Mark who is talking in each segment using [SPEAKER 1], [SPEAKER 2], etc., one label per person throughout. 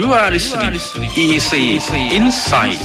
[SPEAKER 1] You are listening EC Insight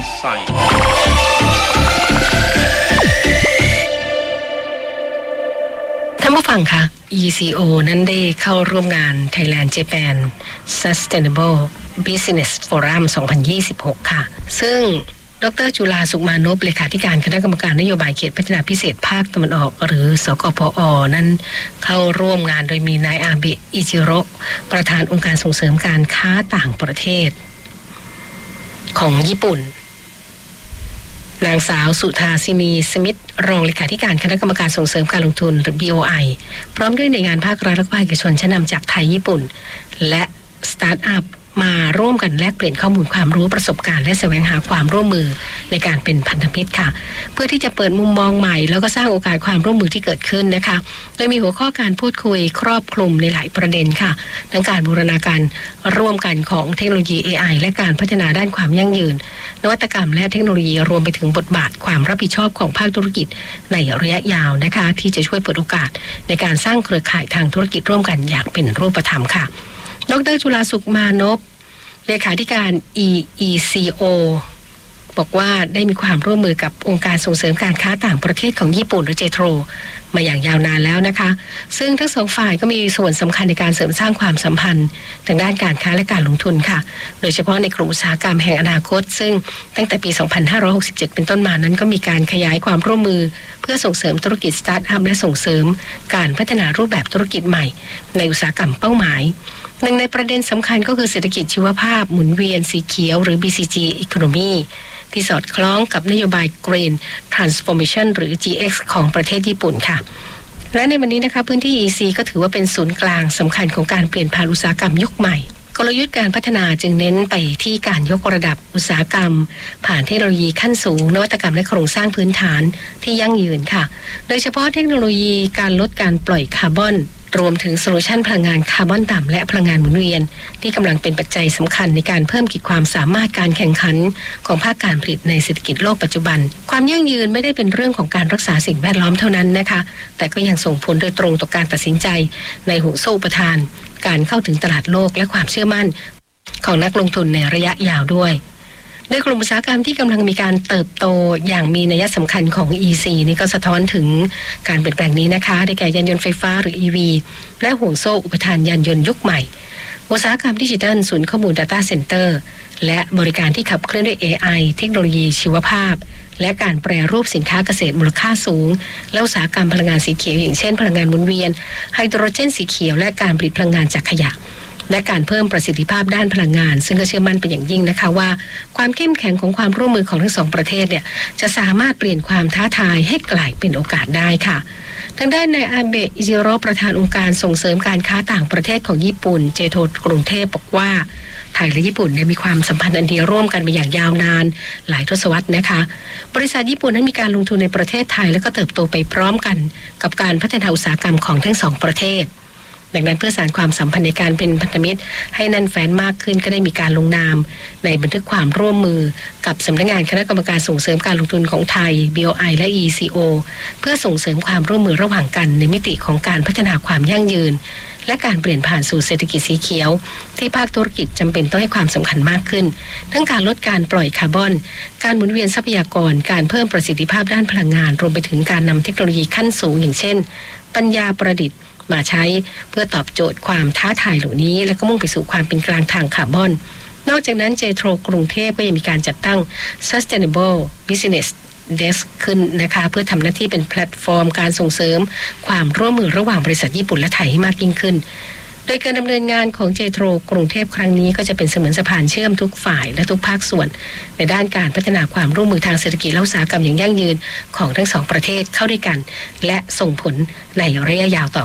[SPEAKER 2] ท่านผู้ฟังคะ ECO นั้นได้เข้าร่วมงาน Thailand Japan Sustainable Business Forum 2026 ค่ะซึ่งดร.จุฬาสุขมานพเลขาธิการคณะกรรมการนโยบายเขตพัฒนาพิเศษภาคตะวันออกหรือสกพอนั้นเข้าร่วมงานโดยมีนายอาเบะอิจิโร่ประธานองค์การส่งเสริมการค้าต่างประเทศของญี่ปุ่นนางสาวสุธาสินีสมิทธิ์รองเลขาธิการคณะกรรมการส่งเสริมการลงทุนหรือ BOI พร้อมด้วยหน่วยงานภาครัฐและภาคเอกชนชั้นนำจากไทยญี่ปุ่นและสตาร์ทอัพมาร่วมกันแลกเปลี่ยนข้อมูลความรู้ประสบการณ์และแสวงหาความร่วมมือในการเป็นพันธมิตรค่ะเพื่อที่จะเปิดมุมมองใหม่แล้วก็สร้างโอกาสความร่วมมือที่เกิดขึ้นนะคะโดยมีหัวข้อการพูดคุยครอบคลุมในหลายประเด็นค่ะทั้งการบูรณาการร่วมกันของเทคโนโลยี AI และการพัฒนาด้านความยั่งยืนนวัตกรรมและเทคโนโลยีรวมไปถึงบทบาทความรับผิดชอบของภาคธุรกิจในระยะยาวนะคะที่จะช่วยเปิดโอกาสในการสร้างเครือข่ายทางธุรกิจร่วมกันอย่างเป็นรูปธรรมค่ะดร.จุฬาสุขมานพเลขาธิการ EECO บอกว่าได้มีความร่วมมือกับองค์การส่งเสริมการค้าต่างประเทศของญี่ปุ่นหรือเจโทรมาอย่างยาวนานแล้วนะคะซึ่งทั้งสองฝ่ายก็มีส่วนสำคัญในการเสริมสร้างความสัมพันธ์ทางด้านการค้าและการลงทุนค่ะโดยเฉพาะในกลุ่มอุตสาหกรรมแห่งอนาคตซึ่งตั้งแต่ปี 2567 เป็นต้นมานั้นก็มีการขยายความร่วมมือเพื่อส่งเสริมธุรกิจสตาร์ทอัพและส่งเสริมการพัฒนารูปแบบธุรกิจใหม่ในอุตสาหกรรมเป้าหมายหนึ่งในประเด็นสำคัญก็คือเศรษฐกิจชีวภาพหมุนเวียนสีเขียวหรือ BCG Economy ที่สอดคล้องกับนโยบาย Green Transformation หรือ GX ของประเทศญี่ปุ่นค่ะและในวันนี้นะคะพื้นที่ EC ก็ถือว่าเป็นศูนย์กลางสำคัญของการเปลี่ยนผ่านอุตสาหกรรมยุคใหม่กลยุทธ์การพัฒนาจึงเน้นไปที่การยกระดับอุตสาหกรรมผ่านเทคโนโลยีขั้นสูงนวัตกรรมและโครงสร้างพื้นฐานที่ยั่งยืนค่ะโดยเฉพาะเทคโนโลยีการลดการปล่อยคาร์บอนรวมถึงโซลูชันพลังงานคาร์บอนต่ำและพลังงานหมุนเวียนที่กำลังเป็นปัจจัยสำคัญในการเพิ่มขีดความสามารถการแข่งขันของภาคการผลิตในเศรษฐกิจโลกปัจจุบันความยั่งยืนไม่ได้เป็นเรื่องของการรักษาสิ่งแวดล้อมเท่านั้นนะคะแต่ก็ยังส่งผลโดยตรงต่อการตัดสินใจในห่วงโซ่อุปทานการเข้าถึงตลาดโลกและความเชื่อมั่นของนักลงทุนในระยะยาวด้วยโดยกลุ่มอุตสาหกรรมที่กำลังมีการเติบโตอย่างมีนัยสำคัญของ EC นี่ก็สะท้อนถึงการเปลี่ยนแปลงนี้นะคะได้แก่ยานยนต์ไฟฟ้าหรือ EV และห่วงโซ่อุปทานยานยนต์ยุคใหม่อุตสาหกรรมดิจิทัลศูนย์ข้อมูล Data Center และบริการที่ขับเคลื่อนด้วย AI เทคโนโลยีชีวภาพและการแปรรูปสินค้าเกษตรมูลค่าสูงและอุตสาหกรรมพลังงานสีเขียวอย่างเช่นพลังงานหมุนเวียนไฮโดรเจนสีเขียวและการผลิตพลังงานจากขยะและการเพิ่มประสิทธิภาพด้านพลังงานซึ่งก็เชื่อมั่นเป็นอย่างยิ่งนะคะว่าความเข้มแข็งของความร่วมมือของทั้งสองประเทศเนี่ยจะสามารถเปลี่ยนความท้าทายให้กลายเป็นโอกาสได้ค่ะทางด้านนายอาเบะอิจิโร่ประธานองค์การส่งเสริมการค้าต่างประเทศของญี่ปุ่นเจโทกรุงเทพบอกว่าไทยและญี่ปุ่นมีความสัมพันธ์อันดีร่วมกันมาอย่างยาวนานหลายทศวรรษนะคะบริษัทญี่ปุ่นนั้นมีการลงทุนในประเทศไทยและก็เติบโตไปพร้อมกันกับการพัฒนาอุตสาหกรรมของทั้งสองประเทศดังนั้นเพื่อสานความสัมพันธ์ในการเป็นพันธมิตรให้แน่นแฟ้นมากขึ้นก็ได้มีการลงนามในบันทึกความร่วมมือกับสำนักงานคณะกรรมการส่งเสริมการลงทุนของไทย BOI และ ECO เพื่อส่งเสริมความร่วมมือระหว่างกันในมิติของการพัฒนาความยั่งยืนและการเปลี่ยนผ่านสู่เศรษฐกิจสีเขียวที่ภาคธุรกิจจำเป็นต้องให้ความสำคัญมากขึ้นทั้งการลดการปล่อยคาร์บอนการหมุนเวียนทรัพยากรการเพิ่มประสิทธิภาพด้านพลังงานรวมไปถึงการนำเทคโนโลยีขั้นสูงอย่างเช่นปัญญาประดิษฐ์มาใช้เพื่อตอบโจทย์ความท้าทายเหล่านี้และก็มุ่งไปสู่ความเป็นกลางทางคาร์บอนนอกจากนั้นเจโทรกรุงเทพก็ยังมีการจัดตั้ง Sustainable Business Desk ขึ้นนะคะเพื่อทำหน้าที่เป็นแพลตฟอร์มการส่งเสริมความร่วมมือระหว่างบริษัทญี่ปุ่นและไทยให้มากยิ่งขึ้นโดยการดำเนินงานของเจโทรกรุงเทพครั้งนี้ก็จะเป็นเสมือนสะพานเชื่อมทุกฝ่ายและทุกภาคส่วนในด้านการพัฒนาความร่วมมือทางเศรษฐกิจและอุตสาหกรรมอย่างยั่งยืนของทั้งสองประเทศเข้าด้วยกันและส่งผลในระยะยาวต่อ